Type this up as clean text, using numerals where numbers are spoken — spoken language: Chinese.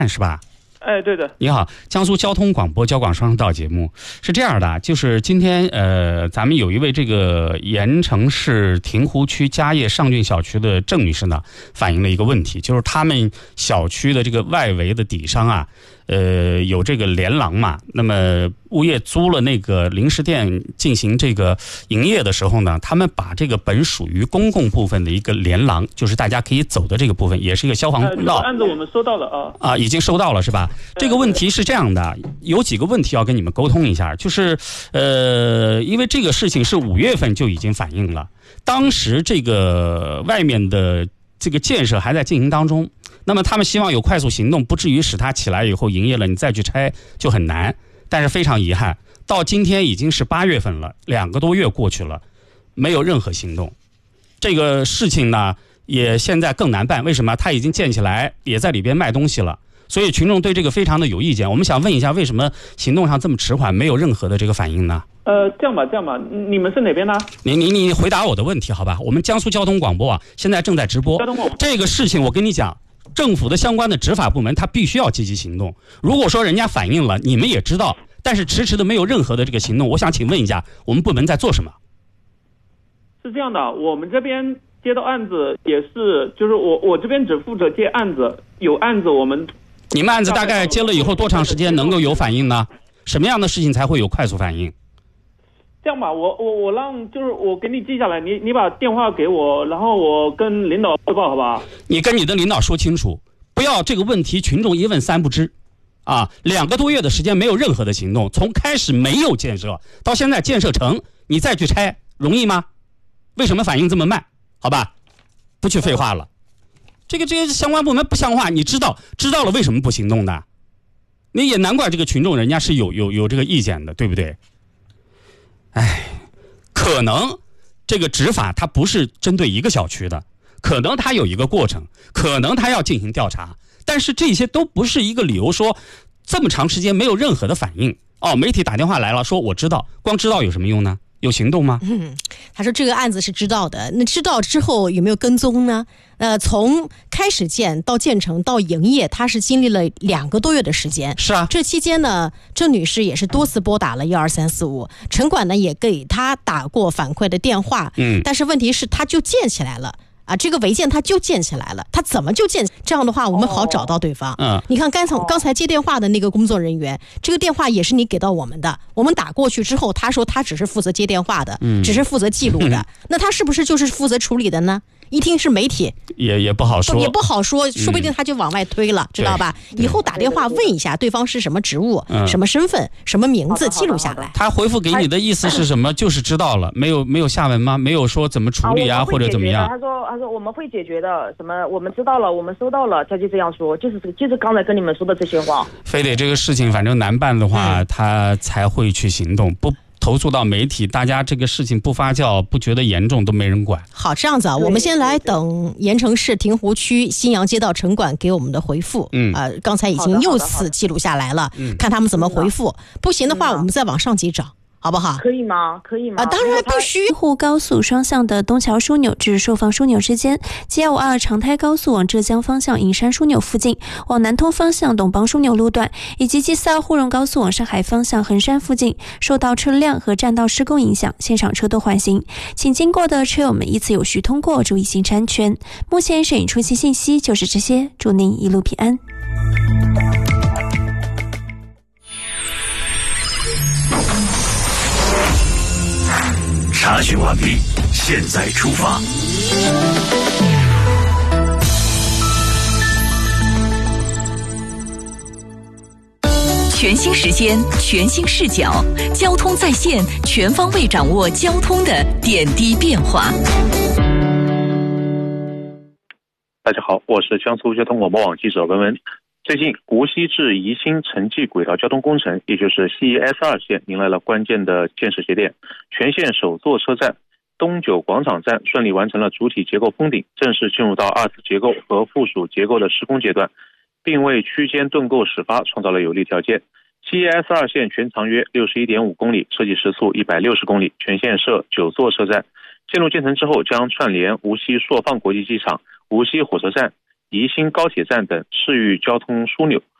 是吧？ 哎，对的。 你好，江苏交通广播交广双声道节目是这样的，就是今天咱们有一位这个盐城市亭湖区嘉业上郡小区的郑女士呢，反映了一个问题，就是他们小区的这个外围的底商啊，有这个连廊嘛，那么物业租了那个零食店进行这个营业的时候呢，他们把这个本属于公共部分的一个连廊，就是大家可以走的这个部分，也是一个消防通道， 案子我们收到了啊， 已经收到了是吧？这个问题是这样的，有几个问题要跟你们沟通一下，就是因为这个事情是5月份就已经反映了，当时这个外面的这个建设还在进行当中。那么他们希望有快速行动，不至于使它起来以后营业了，你再去拆就很难。但是非常遗憾，到今天已经是8月份了，2个多月过去了，没有任何行动。这个事情呢，也现在更难办。为什么？它已经建起来，也在里边卖东西了。所以群众对这个非常的有意见。我们想问一下，为什么行动上这么迟缓，没有任何的这个反应呢？ 这样吧，你们是哪边呢？ 你回答我的问题好吧？我们江苏交通广播啊，现在正在直播。这个事情我跟你讲。政府的相关的执法部门，他必须要积极行动。如果说人家反映了，你们也知道，但是迟迟的没有任何的这个行动，我想请问一下，我们部门在做什么？ 是这样的，我们这边接到案子也是，就是我这边只负责接案子，有案子我们。 你们案子大概接了以后多长时间能够有反应呢？什么样的事情才会有快速反应？ 这样吧，我让就是我给你记下来，你把电话给我，然后我跟领导汇报，好吧？ 你跟你的领导说清楚，不要这个问题群众一问三不知，啊，2个多月的时间没有任何的行动，从开始没有建设到现在建设成，你再去拆容易吗？为什么反应这么慢？好吧，不去废话了。这个相关部门不像话，你知道了为什么不行动的？你也难怪这个群众人家是有这个意见的，对不对？可能这个执法它不是针对一个小区的，可能它有一个过程，可能它要进行调查，但是这些都不是一个理由说这么长时间没有任何的反应。媒体打电话来了，说我知道，光知道有什么用呢？有行动吗？ 他说这个案子是知道的，那知道之后有没有跟踪呢？从开始建到建成到营业，他是经历了2个多月的时间。 是啊， 这期间呢，郑女士也是多次拨打了12345，城管呢也给她打过反馈的电话。但是问题是，他就建起来了。这个违建它就建起来了，它怎么就建？这样的话我们好找到对方。你看刚才接电话的那个工作人员，这个电话也是你给到我们的，我们打过去之后，他说他只是负责接电话的，只是负责记录的，那他是不是就是负责处理的呢？一听是媒体， 也不好说， 说不定他就往外推了，知道吧？以后打电话问一下对方是什么职务、什么身份、什么名字，记录下来。 他回复给你的意思是什么？就是知道了，没有下文吗？没有说怎么处理或者怎么样？ 他说我们会解决的，什么我们知道了，我们收到了，他就这样说，就是刚才跟你们说的这些话。 非得这个事情反正难办的话，他才会去行动，不投诉到媒体，大家这个事情不发酵，不觉得严重都没人管。 好，这样子啊，我们先来等盐城市亭湖区新阳街道城管给我们的回复。刚才已经又次记录下来了，看他们怎么回复。不行的话，我们再往上级找。好不好？ 可以吗？ 当然必须。 沪高速双向的东桥枢纽至寿放枢纽之间，G252长台高速往浙江方向隐山枢纽附近，往南通方向董邦枢纽路段，以及 G42沪蓉高速往上海方向衡山附近，受到车辆和占道施工影响，现场车多缓行，请经过的车友们依次有序通过，注意行车安全。目前摄影出行信息就是这些，祝您一路平安。 查询完毕，现在出发。 全新时间，全新视角，交通在线，全方位掌握交通的点滴变化。 大家好，我是江苏交通广播网记者文文。最近，无锡至宜兴城际轨道交通工程，也就是西 S2 线，迎来了关键的建设节点。全线首座车站东九广场站顺利完成了主体结构封顶，正式进入到2次结构和附属结构的施工阶段，并为区间盾构始发创造了有利条件。西 S2 线全长约 61.5 公里，设计时速160公里，全线设9座车站。线路建成之后，将串联无锡朔放国际机场、无锡火车站、 宜兴高铁站等市域交通枢纽。